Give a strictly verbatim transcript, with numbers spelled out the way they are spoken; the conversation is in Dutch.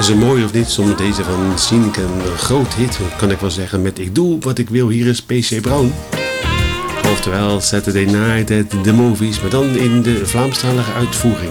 Is het mooi of niet? Zonder deze van Sineke een groot hit, kan ik wel zeggen, met Ik doe wat ik wil. Hier is P C Brown. Oftewel Saturday Night at the Movies, maar dan in de Vlaamstalige uitvoering.